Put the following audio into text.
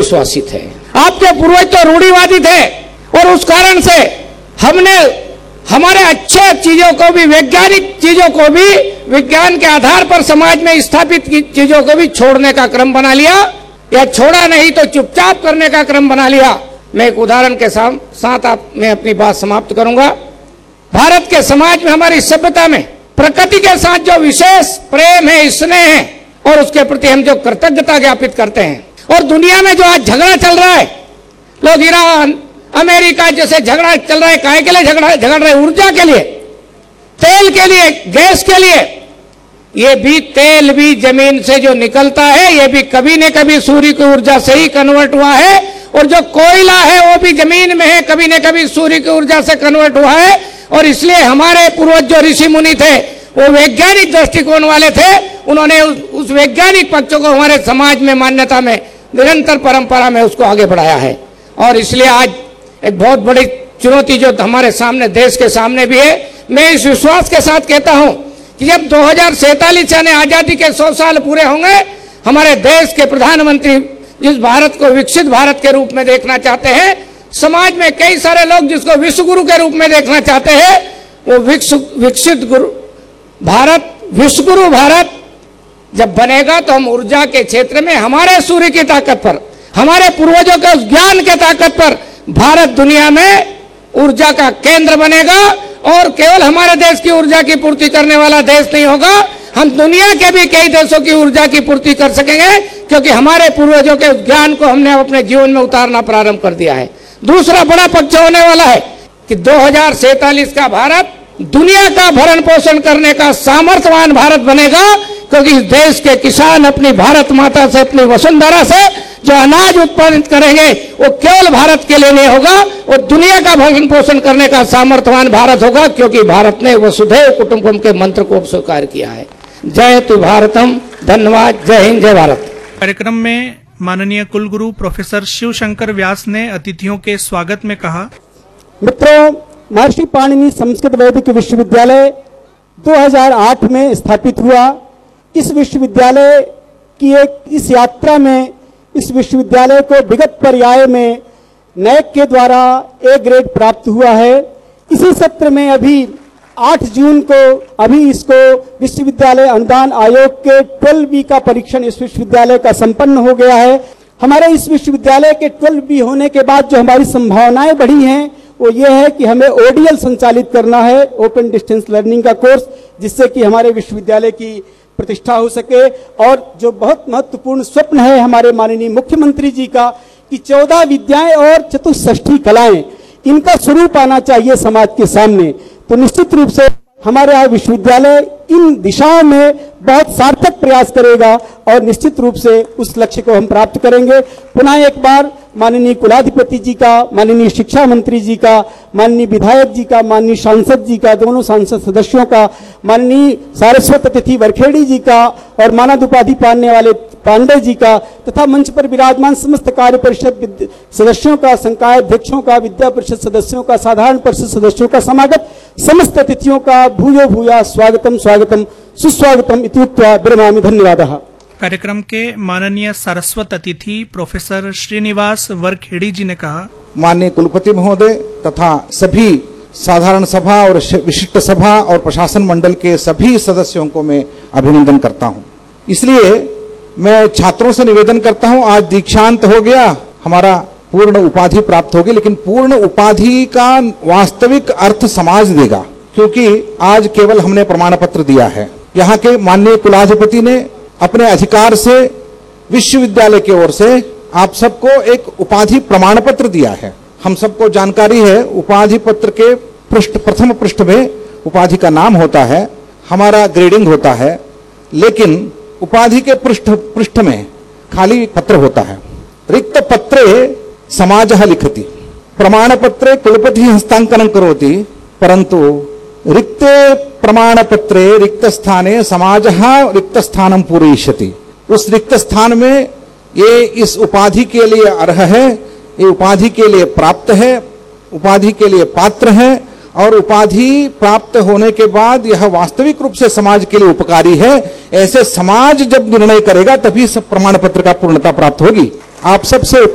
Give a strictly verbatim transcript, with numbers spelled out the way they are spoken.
विश्वासी थे। आपके पूर्वज तो रूढ़िवादी थे और उस कारण से हमने हमारे अच्छे चीजों को भी, वैज्ञानिक चीजों को भी, विज्ञान के आधार पर समाज में स्थापित चीजों को भी छोड़ने का क्रम बना लिया, या छोड़ा नहीं तो चुपचाप करने का क्रम बना लिया। मैं एक उदाहरण के साथ आप मैं अपनी बात समाप्त करूंगा। भारत के समाज में, हमारी सभ्यता में प्रकृति के साथ जो विशेष प्रेम है, स्नेह है, और उसके प्रति हम जो कृतज्ञता ज्ञापित करते हैं, और दुनिया में जो आज झगड़ा चल रहा है, लोग ईरान अमेरिका जैसे झगड़ा चल रहा है, काहे के लिए झगड़ा झगड़ रहे? ऊर्जा के लिए, तेल के लिए, गैस के लिए। ये भी तेल भी जमीन से जो निकलता है, ये भी कभी न कभी सूर्य की ऊर्जा से ही कन्वर्ट हुआ है, और जो कोयला है वो भी जमीन में है, कभी न कभी सूर्य की ऊर्जा से कन्वर्ट हुआ है। और इसलिए हमारे पूर्वज जो ऋषि मुनि थे वो वैज्ञानिक दृष्टिकोण वाले थे, उन्होंने उस, उस वैज्ञानिक पक्षों को हमारे समाज में, मान्यता में, निरंतर परंपरा में उसको आगे बढ़ाया है। और इसलिए आज एक बहुत बड़ी चुनौती जो हमारे सामने, देश के सामने भी है, मैं इस विश्वास के साथ कहता हूं कि जब दो हजार सैतालीस यानी आजादी के सौ साल पूरे होंगे, हमारे देश के प्रधानमंत्री जिस भारत को विकसित भारत के रूप में देखना चाहते हैं, समाज में कई सारे लोग जिसको विश्व गुरु के रूप में देखना चाहते हैं, वो विकसित गुरु भारत, विश्व गुरु भारत जब बनेगा तो हम ऊर्जा के क्षेत्र में हमारे सूर्य की ताकत पर, हमारे पूर्वजों के ज्ञान के ताकत पर भारत दुनिया में ऊर्जा का केंद्र बनेगा। और केवल हमारे देश की ऊर्जा की पूर्ति करने वाला देश नहीं होगा, हम दुनिया के भी कई देशों की ऊर्जा की पूर्ति कर सकेंगे, क्योंकि हमारे पूर्वजों के ज्ञान को हमने अपने जीवन में उतारना प्रारंभ कर दिया है। दूसरा बड़ा पक्ष होने वाला है कि दो हजार सैतालीस का भारत दुनिया का भरण पोषण करने का सामर्थ्यवान भारत बनेगा, क्योंकि इस देश के किसान अपनी भारत माता से, अपनी वसुंधरा से जो अनाज उत्पादित करेंगे वो केवल भारत के लिए नहीं होगा, वो दुनिया का भरण पोषण करने का सामर्थ्यवान भारत होगा, क्योंकि भारत ने वसुधैव कुटुंबकम के मंत्र को स्वीकार किया है। जय तु भारतम। धन्यवाद। जय हिंद, जय भारत। कार्यक्रम में माननीय कुलगुरु प्रोफेसर शिव शंकर व्यास ने अतिथियों के स्वागत में कहा, मित्रों, महर्षि पाणिनि संस्कृत वैदिक विश्वविद्यालय दो हज़ार आठ में स्थापित हुआ। इस विश्वविद्यालय की एक इस यात्रा में इस विश्वविद्यालय को विगत पर्याय में नैक के द्वारा ए ग्रेड प्राप्त हुआ है। इसी सत्र में अभी आठ जून को अभी इसको विश्वविद्यालय अनुदान आयोग के बारह बी का परीक्षण इस विश्वविद्यालय का संपन्न हो गया है। हमारे इस विश्वविद्यालय के बारह बी होने के बाद जो हमारी संभावनाएं बढ़ी हैं वो ये है कि हमें ओडीएल संचालित करना है, ओपन डिस्टेंस लर्निंग का कोर्स, जिससे कि हमारे विश्वविद्यालय की प्रतिष्ठा हो सके। और जो बहुत महत्वपूर्ण स्वप्न है हमारे माननीय मुख्यमंत्री जी का कि चौदह विद्याएं और चतुष्षष्ठी कलाएं, इनका स्वरूप आना चाहिए समाज के सामने। तो निश्चित रूप से हमारे यहाँ विश्वविद्यालय इन दिशाओं में बहुत सार्थक प्रयास करेगा और निश्चित रूप से उस लक्ष्य को हम प्राप्त करेंगे। पुनः एक बार माननीय कुलाधिपति जी का, माननीय शिक्षा मंत्री जी का, माननीय विधायक जी का, माननीय सांसद जी का, दोनों सांसद सदस्यों का, माननीय सारस्वत अतिथि वरखेड़ी जी का और मानद उपाधि पाने वाले पांडे जी का, तथा मंच पर विराजमान समस्त कार्य परिषद सदस्यों का, संकाय अध्यक्षों का, विद्या परिषद सदस्यों का, साधारण परिषद सदस्यों का समागत समस्त अतिथियों का भूयो भूया स्वागतम स्वागतम सुस्वागतम इति उक्त्वा विरमामि। धन्यवादः। कार्यक्रम के माननीय सारस्वत अतिथि प्रोफेसर श्रीनिवास वरखेड़ी जी ने कहा, माननीय कुलपति महोदय तथा सभी साधारण सभा और विशिष्ट सभा और प्रशासन मंडल के सभी सदस्यों को मैं अभिनंदन करता हूं। इसलिए मैं छात्रों से निवेदन करता हूं, आज दीक्षांत हो गया, हमारा पूर्ण उपाधि प्राप्त होगी, लेकिन पूर्ण उपाधि का वास्तविक अर्थ समाज देगा, क्योंकि आज केवल हमने प्रमाण पत्र दिया है। यहाँ के माननीय कुलाधिपति ने अपने अधिकार से विश्वविद्यालय की ओर से आप सबको एक उपाधि प्रमाण पत्र दिया है। हम सबको जानकारी है, उपाधि पत्र के पृष्ठ प्रथम पृष्ठ में उपाधि का नाम होता है, हमारा ग्रेडिंग होता है, लेकिन उपाधि के पृष्ठ पृष्ठ में खाली पत्र होता है। रिक्त पत्रे समाजः लिखति, प्रमाण पत्रे कुलपति हस्तांकनं करोति, परंतु रिक्त प्रमाण पत्रे रिक्त स्थाने समाजः रिक्त स्थानं पूरयिष्यति। उस रिक्त स्थान में ये इस उपाधि के लिए अर्ह है, ये उपाधि के लिए प्राप्त है, उपाधि के लिए पात्र है, और उपाधि प्राप्त होने के बाद यह वास्तविक रूप से समाज के लिए उपकारी है। ऐसे समाज जब निर्णय करेगा तभी सब प्रमाण पत्र का पूर्णता प्राप्त होगी। आप सबसे